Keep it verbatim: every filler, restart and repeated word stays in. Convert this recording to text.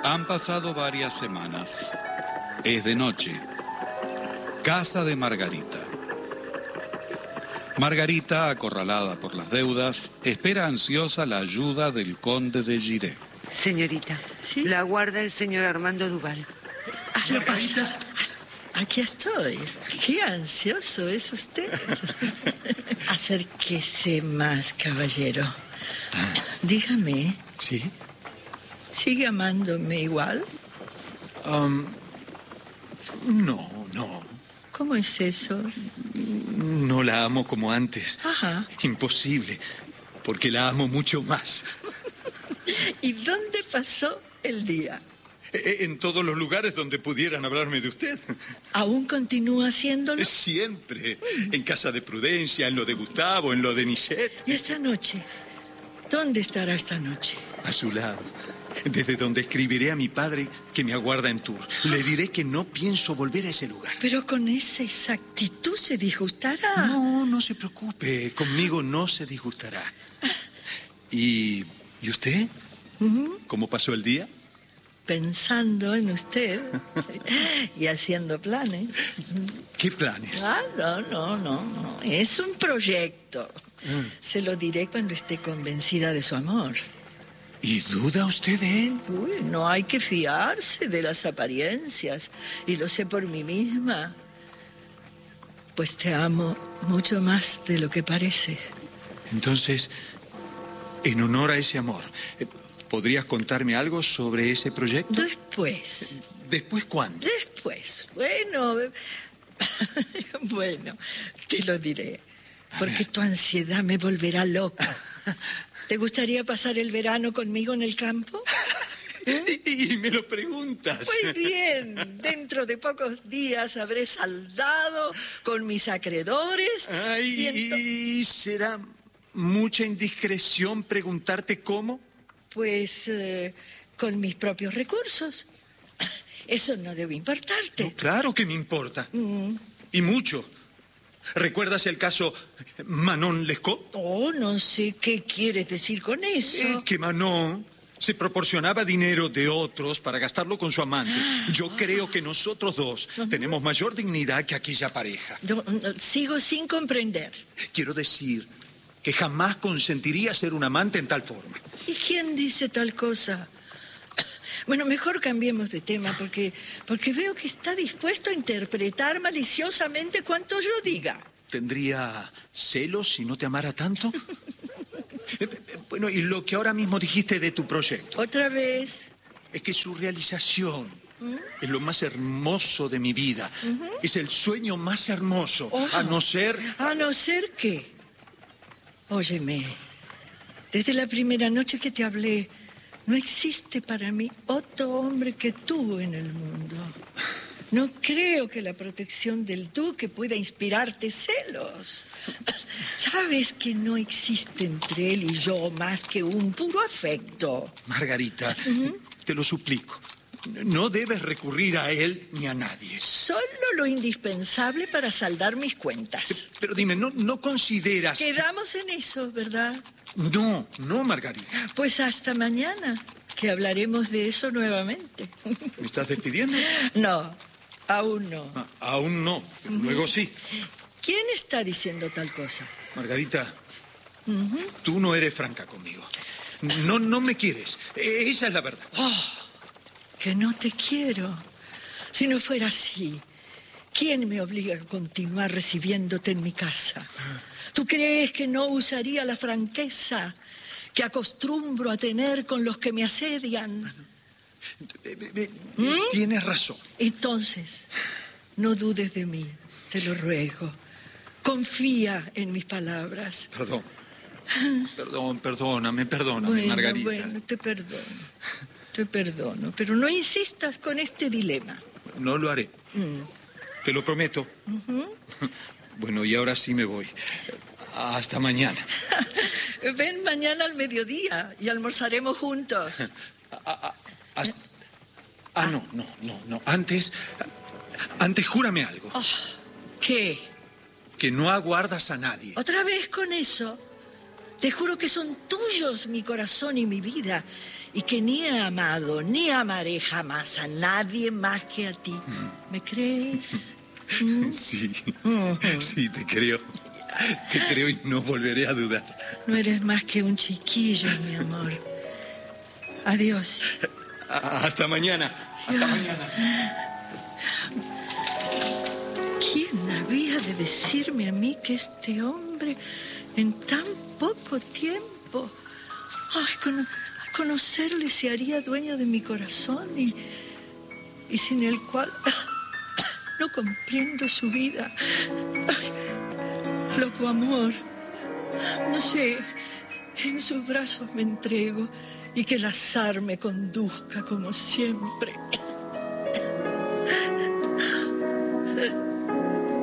Han pasado varias semanas. Es de noche. Casa de Margarita. Margarita, acorralada por las deudas, espera ansiosa la ayuda del conde de Giré. Señorita, ¿sí? La guarda el señor Armando Duval. Ah, ¿qué pasa? Aquí estoy. Qué ansioso es usted. Acérquese más, caballero. Dígame. ¿Sí? ¿Sigue amándome igual? Um, no, no. ¿Cómo es eso? No la amo como antes. Ajá. Imposible, porque la amo mucho más. ¿Y dónde pasó el día? En todos los lugares donde pudieran hablarme de usted. ¿Aún continúa haciéndolo? Siempre. En casa de Prudencia, en lo de Gustavo, en lo de Nichette. ¿Y esta noche? ¿Dónde estará esta noche? A su lado. Desde donde escribiré a mi padre que me aguarda en Tours. Le diré que no pienso volver a ese lugar. Pero con esa exactitud se disgustará. No, no se preocupe. Conmigo no se disgustará. ¿Y, ¿y usted? Uh-huh. ¿Cómo pasó el día? Pensando en usted y haciendo planes. ¿Qué planes? Ah, no, no, no, no. Es un proyecto. Mm. Se lo diré cuando esté convencida de su amor. ¿Y duda usted de él? Uy, no hay que fiarse de las apariencias. Y lo sé por mí misma. Pues te amo mucho más de lo que parece. Entonces, en honor a ese amor, ¿podrías contarme algo sobre ese proyecto? Después. ¿Después cuándo? Después. Bueno, bueno, te lo diré. Porque tu ansiedad me volverá loca. ¿Te gustaría pasar el verano conmigo en el campo? ¿Eh? Y, y me lo preguntas. Muy bien. Dentro de pocos días habré saldado con mis acreedores. Ay, y, ento... ¿y será mucha indiscreción preguntarte cómo? Pues eh, con mis propios recursos. Eso no debe importarte. No, claro que me importa. Mm. Y mucho. ¿Recuerdas el caso Manon Lescaut? Oh, no sé qué quieres decir con eso. Eh, que Manon se proporcionaba dinero de otros para gastarlo con su amante. Yo ah. creo que nosotros dos uh-huh. tenemos mayor dignidad que aquella pareja. No, no, sigo sin comprender. Quiero decir que jamás consentiría ser un amante en tal forma. ¿Y quién dice tal cosa? Bueno, mejor cambiemos de tema porque, porque veo que está dispuesto a interpretar maliciosamente cuanto yo diga. ¿Tendría celos si no te amara tanto? Bueno, y lo que ahora mismo dijiste de tu proyecto. ¿Otra vez? Es que su realización ¿Mm? es lo más hermoso de mi vida. Uh-huh. Es el sueño más hermoso, oh. a no ser... ¿A no ser qué? Óyeme, desde la primera noche que te hablé... No existe para mí otro hombre que tú en el mundo. No creo que la protección del duque pueda inspirarte celos. Sabes que no existe entre él y yo más que un puro afecto. Margarita, uh-huh. te lo suplico. No debes recurrir a él ni a nadie. Solo lo indispensable para saldar mis cuentas. Pero dime, ¿no, no consideras...? Quedamos que... en eso, ¿verdad? No, no, Margarita. Pues hasta mañana, que hablaremos de eso nuevamente. ¿Me estás despidiendo? No, aún no. Ah, aún no, pero luego sí. ¿Quién está diciendo tal cosa? Margarita, uh-huh. tú no eres franca conmigo. No, no me quieres. Esa es la verdad. Oh, que no te quiero. Si no fuera así, ¿quién me obliga a continuar recibiéndote en mi casa? ¿Tú crees que no usaría la franqueza que acostumbro a tener con los que me asedian? ¿Mm? Tienes razón. Entonces, no dudes de mí, te lo ruego. Confía en mis palabras. Perdón. Perdón, perdóname, perdóname, bueno, Margarita. Bueno, te perdono. Te perdono, pero no insistas con este dilema. No lo haré. Mm. Te lo prometo. Uh-huh. Bueno, y ahora sí me voy. Hasta mañana. Ven mañana al mediodía y almorzaremos juntos. Ah, ah, ah, no, no, no, no. Antes, antes júrame algo. Oh, ¿qué? Que no aguardas a nadie. ¿Otra vez con eso? Te juro que son tuyos mi corazón y mi vida y que ni he amado ni amaré jamás a nadie más que a ti. ¿Me crees? ¿Mm? Sí, Ujú. sí, te creo. Te creo y no volveré a dudar. No eres más que un chiquillo, mi amor. Adiós. Hasta mañana. Hasta mañana. ¿Quién había de decirme a mí que este hombre en tan poco tiempo, ay, con, conocerle se haría dueño de mi corazón y, y sin el cual no comprendo su vida? Ay, loco amor, no sé, en sus brazos me entrego y que el azar me conduzca como siempre.